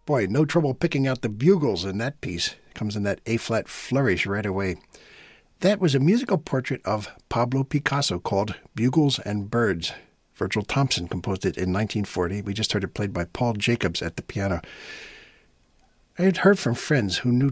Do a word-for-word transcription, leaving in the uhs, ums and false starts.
Boy, no trouble picking out the bugles in that piece. It comes in that A-flat flourish right away. That was a musical portrait of Pablo Picasso called Bugles and Birds. Virgil Thompson composed it in nineteen forty. We just heard it played by Paul Jacobs at the piano. I had heard from friends who knew